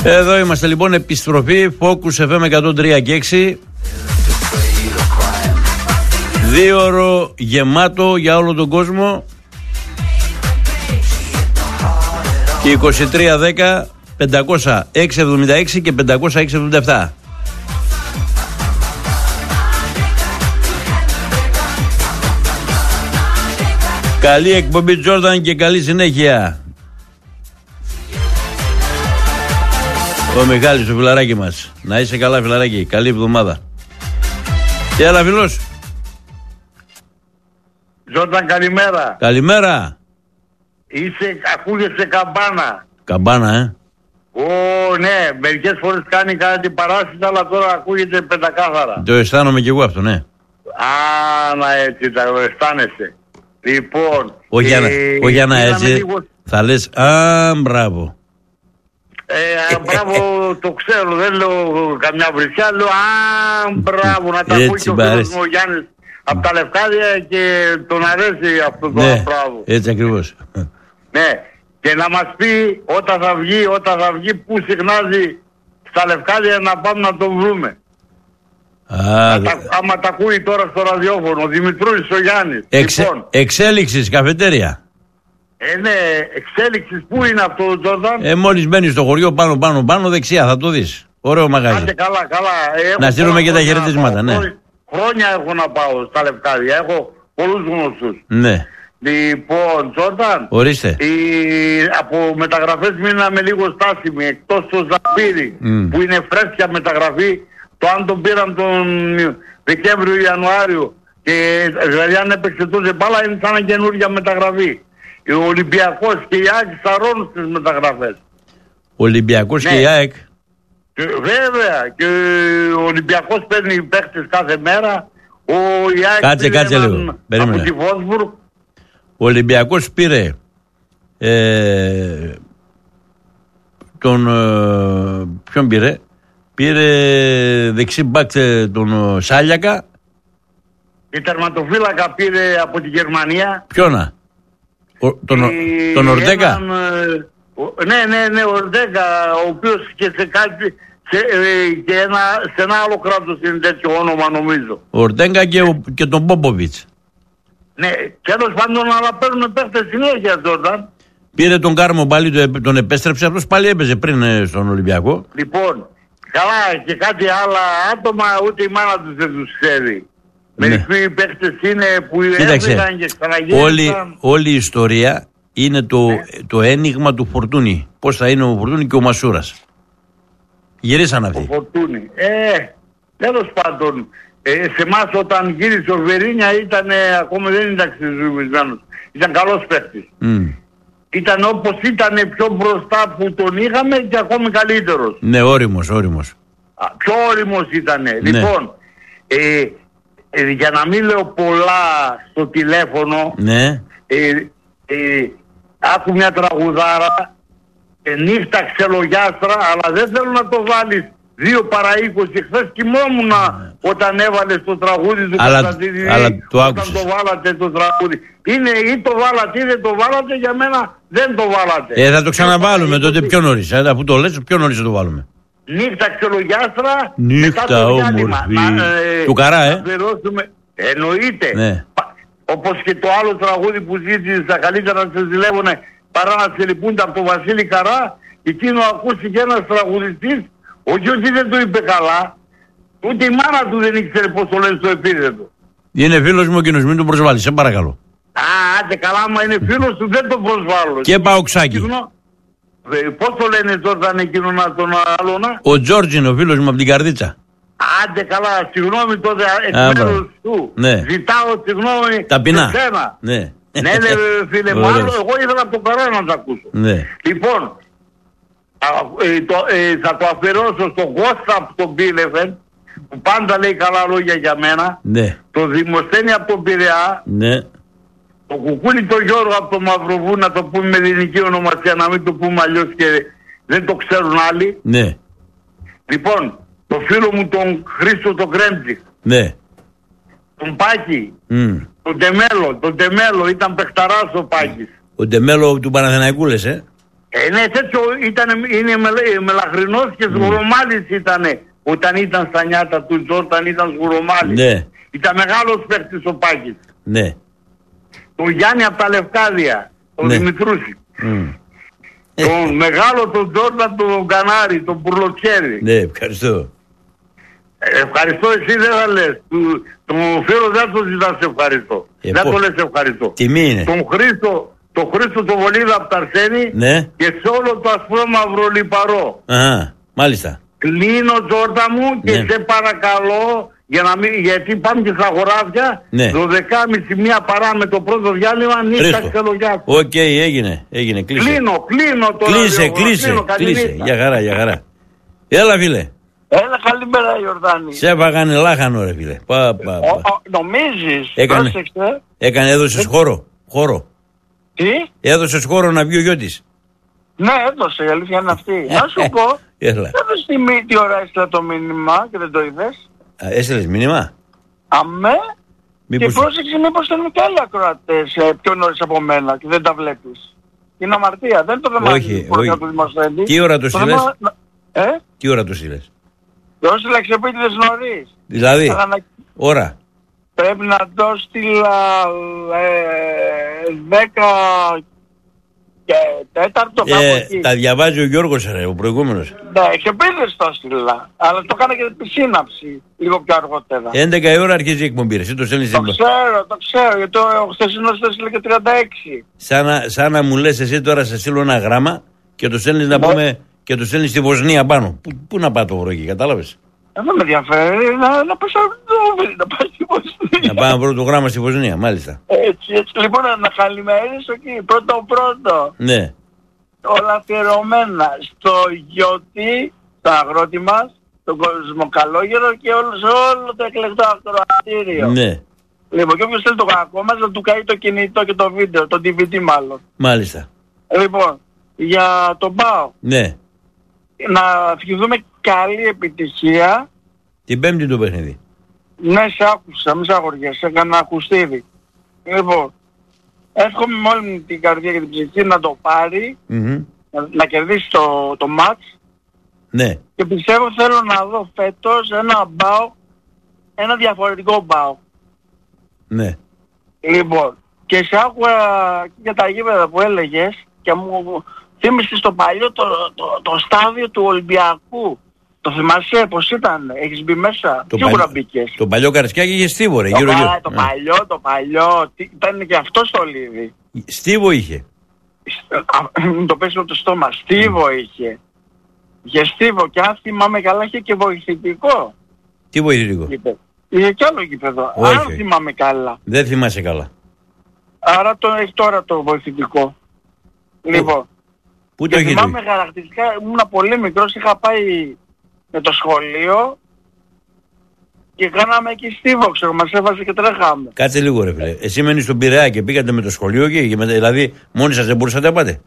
Εδώ είμαστε λοιπόν, επιστροφή Focus FM 103 και 6. 2ωρο γεμάτο για όλο τον κόσμο. Και 2310 50676 και 50677. Καλή εκπομπή Τζόρνταν και καλή συνέχεια. Ο Μιχάλης, το φιλαράκι μας. Να είσαι καλά, φιλαράκι. Καλή εβδομάδα. Και άλλα φίλος. Τζόρνταν, καλημέρα. Καλημέρα. Ακούγεσαι καμπάνα. Καμπάνα, Ναι, μερικές φορές κάνει κάτι παράσταση, αλλά τώρα ακούγεται πεντακάθαρα. Το αισθάνομαι κι εγώ αυτό, ναι. Να έτσι τα αισθάνεσαι. Λοιπόν. Όχι να έτσι. Λίγο... Θα λες, μπράβο. Μπράβο, το ξέρω, δεν λέω καμιά βρισιά, λέω μπράβο, να τα ακούει και ο φίλος μου ο Γιάννης από τα Λευκάδια και τον αρέσει αυτό το μπράβο. Έτσι ακριβώς. Ναι, και να μας πει όταν θα βγει που συχνάζει στα Λευκάδια να πάμε να τον βρούμε. Άμα τα ακούει τώρα στο ραδιόφωνο, ο Δημητρούλης ο Γιάννης. Λοιπόν. Εξέλιξης, καφετέρια. Ναι, εξέλιξης, πού είναι αυτό ο Τζόρνταν? Μόλις μπαίνεις στο χωριό πάνω δεξιά, θα το δεις. Ωραίο μαγάζι. Άντε καλά. Να στείλουμε και τα χαιρετίσματα, ναι. Χρόνια έχω να πάω στα Λευκάδια, έχω πολλούς γνωστούς. Ναι. Λοιπόν, Τζόρνταν, ορίστε. Από μεταγραφές μείναμε λίγο στάσιμοι, εκτός το Ζαπίρι, που είναι φρέσκια μεταγραφή, το αν τον πήραν τον Δεκέμβριο-Ιανουάριο, και δηλαδή αν έπαιξε τότε μπάλα είναι σαν καινούργια μεταγραφή. Ο Ολυμπιακός και η ΑΕΚ σαρώνουν στις μεταγραφές. Ολυμπιακός και η ΑΕΚ. Βέβαια, και ο Ολυμπιακός παίρνει παίχτες κάθε μέρα. Ο ΑΕΚ κάτσε λίγο. Από τη Βόσμπουργκ. Ο Ολυμπιακός πήρε ποιον πήρε? Πήρε δεξί μπακ τον Σάλιακα. Η τερματοφύλακα πήρε από τη Γερμανία. Ποιόνα? Τον Ορτέγκα. Ναι, ο Ορτέγκα, ο οποίος και σε κάτι σε ένα άλλο κράτος είναι τέτοιο όνομα νομίζω. Ο Ορτέγκα και τον Πόποβιτς. Ναι, τέλος πάντων, αλλά παίρνουν παίχτες συνέχεια τώρα. Πήρε τον Κάρμο πάλι, τον επέστρεψε, αυτός πάλι έπαιζε πριν στον Ολυμπιακό. Λοιπόν, καλά, και κάτι άλλα άτομα ούτε η μάνα τους δεν τους ξέρει. Ναι. Μερικοί παίχτες είναι που έφυγαν και ξαναγύρισαν. Όλη η ιστορία είναι το ένιγμα του Φορτούνη. Πώς θα είναι ο Φορτούνη και ο Μασούρας. Γυρίσαν αυτοί. Ο Φορτούνη. Τέλος πάντων, σε εμάς όταν γύρισε ο Βερίνια ακόμα δεν ήταν ξεζουμισμένος. Ήταν καλός παίχτης. Ήταν όπως ήταν πιο μπροστά που τον είχαμε και ακόμη καλύτερος. Ναι, όριμος. Πιο όριμος ήτανε. Ναι. Λοιπόν, για να μην λέω πολλά στο τηλέφωνο, ναι. Άκου μια τραγουδάρα, νύχτα ξελογιάστρα, αλλά δεν θέλω να το βάλεις 2 παρά 20. Χθες κοιμόμουν όταν έβαλες το τραγούδι του Κωνσταντινίδη, όταν το βάλατε το τραγούδι. Είναι ή το βάλατε ή δεν το βάλατε, για μένα δεν το βάλατε. Θα το ξαναβάλουμε τότε πιο νωρίς, αφού το λες πιο νωρίς θα το βάλουμε. Νύχτα ξελογιάστρα, νύχτα όμορφη. Του Καρά, Εννοείται. Ναι. Όπως και το άλλο τραγούδι που ζήτησε, τα καλύτερα να σε ζηλεύουνε παρά να σε λυπούνται, από τον Βασίλη Καρά. Εκείνο ακούστηκε ένας τραγουδιστής, όχι ότι δεν το είπε καλά, ούτε η μάνα του δεν ήξερε πώς το λένε στο επίθετο. Είναι φίλος μου εκείνος, μην τον προσβάλλεις, σε παρακαλώ. Άντε καλά, άμα είναι φίλος του δεν τον προσβάλλω. Και Παοξάκι. Πώς το λένε τώρα εκείνο τον άλλονα? Ο Τζόρτζ είναι ο φίλος μου από την Καρδίτσα. Άντε καλά, συγγνώμη τότε εκ μέρους του. Ναι. Ζητάω συγγνώμη. Ταπεινά. Ναι, φίλε μου, άλλο εγώ ήθελα από τον Καρά να τα ακούσω. Ναι. Λοιπόν, θα το αφιερώσω στον Κώστα από τον Πίλεφεν, που πάντα λέει καλά λόγια για μένα. Ναι. Το Δημοσθένη από τον Πειραιά. Ναι. Το Κουκούλι το Γιώργο από το Μαυροβού, να το πούμε με ελληνική ονομασία, να μην το πούμε αλλιώς και δεν το ξέρουν άλλοι. Ναι. Λοιπόν, το φίλο μου τον Χρήστο τον Κρέμτζικ. Ναι. Τον Πάκη. Τον Τεμέλο ήταν παιχταράς ο Πάκης. Ο Τεμέλο του Παναθηναϊκού λες, Ναι, τέτοιο είναι μελαχρινός και σγουρομάλης ήτανε. Όταν ήταν στα νιάτα του Τζόρταν ήταν σγουρομάλης. Ναι. Ήταν μεγάλος παίκτης ο Πάκης. Ναι. Τον Γιάννη από τα Λευκάδια, τον Δημητρούση. Τον μεγάλο τον Τζόρταν, τον Κανάρη, τον Πουρλοτσέρη. Ναι, ευχαριστώ. Ευχαριστώ, εσύ δεν θα λες. Τον φίλο δεν το ζητάς ευχαριστώ. Δεν το λες ευχαριστώ. Τιμή είναι. Τον Χρήστο τον Βολίδα από τα Αρσένη, ναι. Και σε όλο το ασπρόμαυρο λιπαρό. Μάλιστα. Κλείνω Τζόρτα μου και σε παρακαλώ, γιατί πάμε και στα χωράφια, 12.30 μία παρά με το πρώτο διάλειμμα, νύχτα ξελογιά. Οκ, έγινε, κλείσε. Κλείνω τώρα. Κλείσε, για χαρά. Έλα φίλε. Έλα, καλημέρα Ιορδάνη. Σε έφαγανε λάχανο ρε φίλε. Νομίζεις, έδωσες χώρο. Τι? Έδωσες χώρο να βγει ο γιο της. Ναι, έδωσε, η αλήθεια είναι αυτή. Να σου πω, έδωσε τι ώρα έστειλα το μήνυμα και δεν το είδες. Έστειλες μήνυμα? Αμέ. Και πρόσεξε μήπως θέλουν και άλλοι ακροατές πιο νωρίς από μένα και δεν τα βλέπεις. Είναι αμαρτία, δεν το δεμάζει του Δημοσθέντη. Τι ώρα το στείλες? Τι ώρα το στείλες? Το έστειλα ξεπίτηδες νωρίς. Δηλαδή, ώρα? Πρέπει να το στείλα 10 και 4 κάπου εκεί. Τα διαβάζει ο Γιώργος ρε, ο προηγούμενος. Ναι, ξεπίτηδες το στείλα. Αλλά το έκανα και τη σύναψη λίγο πιο αργότερα. 11 η ώρα αρχίζει η εκπομπή. Εσύ το στέλνεις. Το ξέρω, γιατί ο χθεσινός το έστειλε και 36. Σαν να μου λες εσύ τώρα σε στείλω ένα γράμμα και το στέλνεις να πούμε και το στέλνεις στη Βοσνία πάνω. Πού να πάω το βρω εκεί, κατάλαβες? Δεν με ενδιαφέρει να πάω στη Βοσνία. Να πάω να βρω το γράμμα στη Βοσνία, μάλιστα. Έτσι. Λοιπόν, να καλημερίσω εκεί, πρώτο. Ναι. Όλα αφιερωμένα στο Γιώτη, το αγρότη μας, τον Κοσμοκαλόγερο και σε όλο το εκλεκτό ακροατήριο. Ναι. Λοιπόν, και όποιος θέλει το κακό μας, να του καεί το κινητό και το βίντεο, το DVD μάλλον. Μάλιστα. Λοιπόν, για τον ΠΑΟ. Ναι. Να ευχηθούμε καλή επιτυχία. Την Πέμπτη το παιχνίδι. Ναι, σε άκουσα, μη σ' αγοριέσαι, έκανα ακουστήρι. Λοιπόν, εύχομαι με όλη την καρδιά και την ψυχή να το πάρει, να κερδίσει το μάτς. Ναι. Και πιστεύω θέλω να δω φέτος ένα διαφορετικό ΠΑΟ. Ναι. Λοιπόν, και σε άκουα για τα γήπεδα που έλεγες και μου θύμισες το παλιό το στάδιο του Ολυμπιακού. Το θυμάσαι πως ήταν, έχεις μπει μέσα, σίγουρα μπήκες. Το παλιό Καρισκάκι είχε στίβο ρε, το παλιό, ήταν και αυτό στο Λίδι. Στίβο είχε. Το πες με το στόμα, στίβο είχε. Είχε στίβο και αν θυμάμαι καλά είχε και βοηθητικό. Τι βοηθητικό? Είχε κι άλλο γήπεδο, αν θυμάμαι καλά. Δεν θυμάσαι καλά. Άρα έχει τώρα το βοηθητικό. Λοιπόν, πού το έχει? Θυμάμαι χαρακτηριστικά, ήμουν πολύ μικρός, είχα πάει με το σχολείο και κάναμε εκεί στίβο, ξέρω, μας έβαζε και τρέχαμε. Κάτσε λίγο ρε φίλε. Εσύ μένεις στον Πειραιά και πήγατε με το σχολείο και δηλαδή μόνοι σας δεν μπορούσατε να πάτε?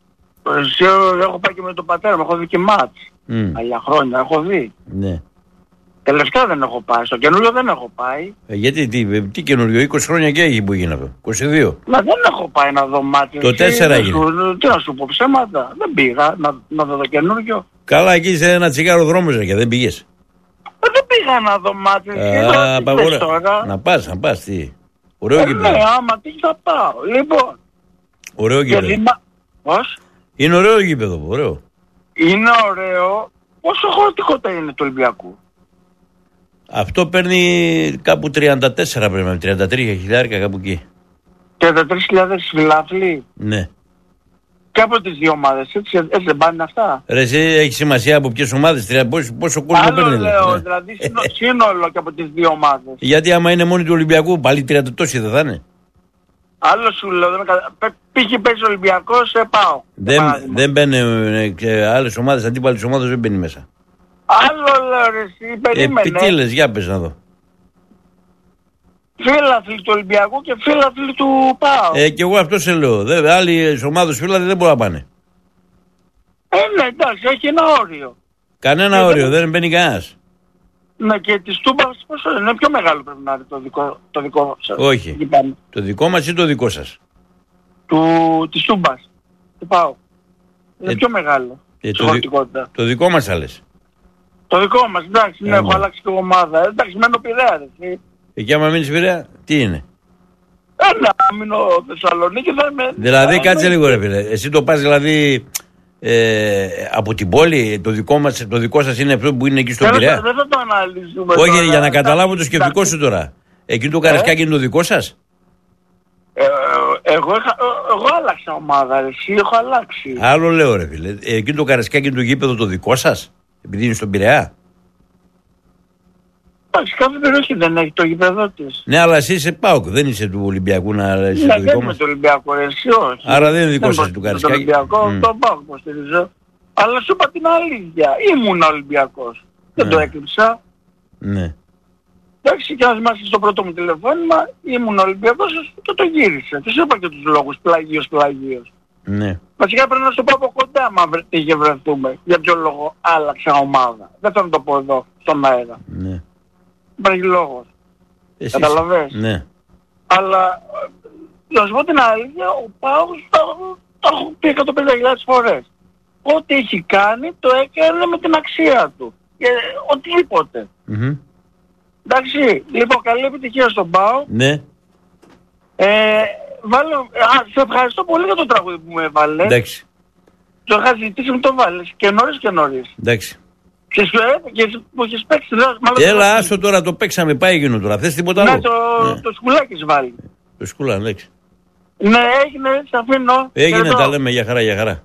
Έχω πάει και με τον πατέρα μου, έχω δει και μάτς. Άλλα χρόνια, έχω δει. Ναι. Τελευταία δεν έχω πάει, στο καινούριο δεν έχω πάει. Γιατί, τι καινούριο, 20 χρόνια και έχει που γίνει αυτό, 22. Μα δεν έχω πάει να δω μάτς. Το 4 έγινε. Τι να σου πω, ψέματα, δεν πήγα να δω το καινούριο. Καλά, εκεί είσαι ένα τσιγάρο δρόμος και δεν πήγες. Δεν πήγα να δω μάτς. Να πας, τι. Ωραίο γήπεδο. Ναι, άμα τι θα πάω. Λοιπόν. Ωραίο γήπεδο. Πώς? Είναι ωραίο γήπεδο, ωραίο. Είναι ωραίο. Πόσο χωρητικότητα είναι του Ολυμπιακού? Αυτό παίρνει κάπου 34 πρέπει να 33.000 κάπου εκεί. 33.000 φιλάθλοι. Ναι. Και από τις δύο ομάδες, έτσι δεν πάνε αυτά? Ρε εσύ έχει σημασία από ποιες ομάδες, πόσο κόσμο παίρνει? Άλλο λέω, δηλαδή σύνολο και από τις δύο ομάδες. Γιατί άμα είναι μόνοι του Ολυμπιακού πάλι 30 τόσοι δεν θα είναι? Άλλο σου λέω, πήγε παίζει Ολυμπιακός, πάω. Δεν μπαίνει άλλες ομάδες, αντίπαλες ομάδες δεν μπαίνει μέσα. Άλλο λέω ρε εσύ, περίμενε. Τι λες, για πες να δω. Φίλαθλοι του Ολυμπιακού και φίλαθλοι του ΠΑΟ. Και εγώ αυτό σε λέω. Άλλοι ομάδες φίλαθλοι δεν μπορούν να πάνε. Ναι, εντάξει, έχει ένα όριο. Κανένα όριο, δεν μπαίνει κανένας. Ναι, και της Τούμπας πόσο είναι, πιο μεγάλο πρέπει να είναι το δικό σας? Όχι. Το δικό μας ή το δικό σας? Της Τούμπας, του ΠΑΟ. Είναι πιο μεγάλο. Το δικό μας θα λες. Το δικό μας, εντάξει, ναι, έχω αλλάξει και ομάδα. Εντάξει, μένω Πειραιά, εσύ. Εκεί άμα μείνεις Πειραιά, τι είναι? Να μείνω Θεσσαλονίκη θα είμαι... Δηλαδή κάτσε λίγο ρε φίλε, εσύ το πας δηλαδή από την πόλη, το δικό σας είναι αυτό που είναι εκεί στον Πειραιά? Δεν θα το αναλύσουμε. Όχι, τώρα, για να καταλάβω το σκεπτικό σου τώρα. Εκεί το Καρασκάκι είναι το δικό σας? Εγώ άλλαξα ομάδα, εσύ έχω αλλάξει. Άλλο λέω ρε φίλε, εκεί το Καρασκάκι είναι το γήπεδο το δικό σας, επειδή είναι στον Πειραιά? Εντάξει, κάθε περιοχή δεν έχει το γήπεδο της. Ναι, αλλά εσύ είσαι ΠΑΟΚ, δεν είσαι του Ολυμπιακού να είσαι το δικό μας. Δεν είμαι του Ολυμπιακού, εσύ όχι. Άρα δεν είναι δικό σας του Καρασκάκι. Το Ολυμπιακό, τον ΠΑΟΚ υποστηρίζω. Αλλά σου είπα την αλήθεια, ήμουν Ολυμπιακός. Δεν το έκρυψα. Ναι. Εντάξει, και αν θυμάσαι στο πρώτο μου τηλεφώνημα, ήμουν Ολυμπιακός και το γύρισα. Τους είπα και τους λόγους, πλαγίος. Ναι. Βασικά πρέπει να σου πω από κοντά, άμα είχε βρεθούμε. Για ποιο λόγο άλλαξα ομάδα. Δεν θέλω να το πω εδώ, στον αέρα. Ναι. Υπάρχει λόγος. Καταλαβαίνεις. Ναι. Αλλά, να σου πω την αλήθεια, ο Πάος το έχω πει 150.000 φορές. Ό,τι έχει κάνει, το έκανε με την αξία του. Οτιδήποτε. Εντάξει, λοιπόν, καλή επιτυχία στον Πάο. Ναι. Σε ευχαριστώ πολύ για το τραγούδι που μου έβαλε. Εντάξει. Το είχα ζητήσει μου το βάλεις και νωρίς. Εντάξει. Και που έχεις παίξει. Έλα, άσο τώρα, το παίξαμε, πάει εκείνο τώρα. Θες τίποτα άλλο? Ναι, το σκουλάκι σου βάλει. Το σκουλά, εντάξει. Ναι, έγινε, σε αφήνω. Έγινε, τα λέμε, για χαρά.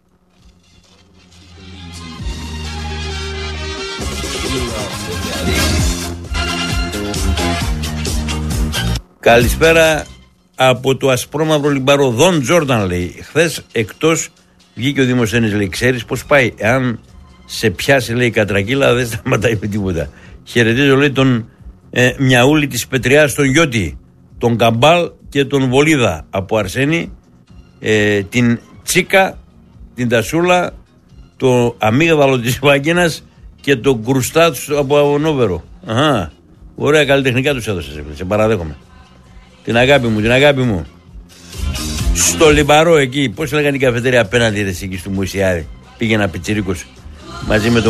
Καλησπέρα από το ασπρόμαυρο λιμπαρό. Δον Τζόρνταν λέει. Χθες εκτός βγήκε ο Δημοσθένης, λέει. Ξέρεις πως πάει? Εάν σε πιάσει, λέει, η κατρακύλα, δεν σταματάει με τίποτα. Χαιρετίζω, λέει, τον Μιαούλη της Πετριάς, τον Γιώτη, τον Καμπάλ και τον Βολίδα από Αρσένη, την Τσίκα, την Τασούλα, το αμύγδαλο της Βαγγένας και τον Κρουστάτσο από Αβωνόβερο. Αχα, ωραία καλλιτεχνικά τους έδωσες, σε παραδέχομαι. Την αγάπη μου. Στο Λιμπαρό εκεί, πώς λέγανε η καφετέρια απέναντι εκεί στο Μουησιάδη. Πήγαινα πιτσιρίκος μαζί με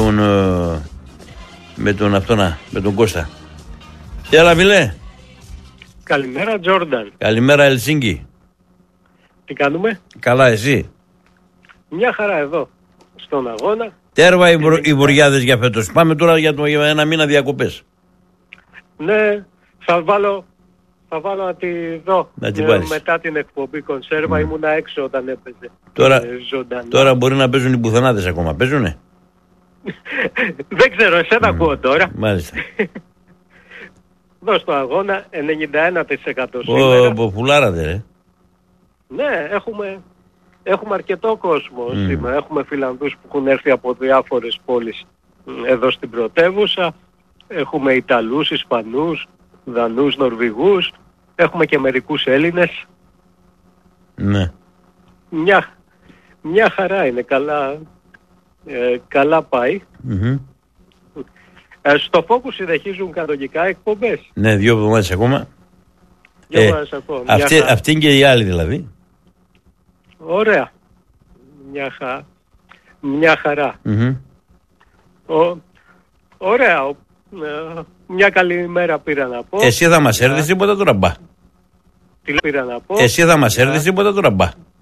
τον Κώστα. Έλα φίλε. Καλημέρα Τζόρνταν. Καλημέρα Ελσίνκι. Τι κάνουμε? Καλά, εσύ? Μια χαρά εδώ, στον αγώνα. Τέρμα οι βορειάδες για φέτος. Πάμε τώρα για ένα μήνα διακοπές. Ναι, θα βάλω να τη δω. Μετά την εκπομπή κονσέρβα ήμουνα έξω όταν έπαιζε. Τώρα μπορεί να παίζουν οι πουθενάδες ακόμα. Παίζουνε? Δεν ξέρω, εσένα ακούω τώρα. Μάλιστα. Εδώ στο αγώνα 91% σήμερα. Πουλάρατε ρε. Ναι, έχουμε αρκετό κόσμο σήμερα. Έχουμε Φιλανδούς που έχουν έρθει από διάφορες πόλεις εδώ στην πρωτεύουσα. Έχουμε Ιταλούς, Ισπανούς, Δανούς, Νορβηγούς. Έχουμε και μερικούς Έλληνες. Ναι. Μια χαρά είναι, καλά πάει. Στο Focus συνεχίζουν κανονικά εκπομπές. Ναι, 2 εβδομάδες ακόμα. Αυτή είναι και η άλλη δηλαδή. Ωραία. Μια χαρά. Ωραία. Μια καλή μέρα πήρα να πω. Εσύ θα μας έρθεις τίποτα τώρα μπα? Τι πήρα να πω? Εσύ θα μας έρθεις τίποτα τώρα μπα?